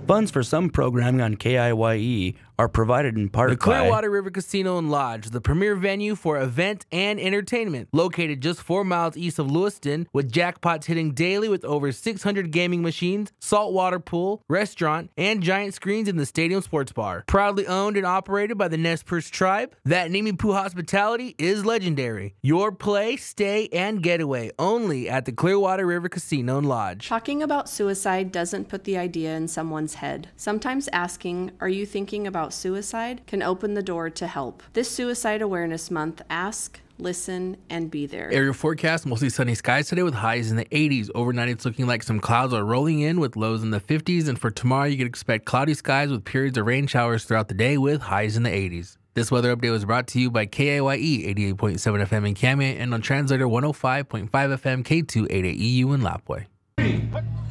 Funds for some programming on KIYE are provided in part The by Clearwater River Casino and Lodge, the premier venue for event and entertainment, located just 4 miles east of Lewiston, with jackpots hitting daily with over 600 gaming machines, saltwater pool, restaurant, and giant screens in the stadium sports bar. Proudly owned and operated by the Nez Perce tribe, that Nimipu hospitality is legendary. Your play, stay, and getaway only at the Clearwater River Casino and Lodge. Talking about suicide doesn't put the idea in someone's head. Sometimes asking, "Are you thinking about suicide?" can open the door to help. This Suicide Awareness Month, ask, listen, and be there. Area forecast, mostly sunny skies today with highs in the 80s. Overnight, it's looking like some clouds are rolling in with lows in the 50s. And for tomorrow, you can expect cloudy skies with periods of rain showers throughout the day with highs in the 80s. This weather update was brought to you by KAYE 88.7 FM in Kamiah and on Translator 105.5 FM K288EU in Lapwai.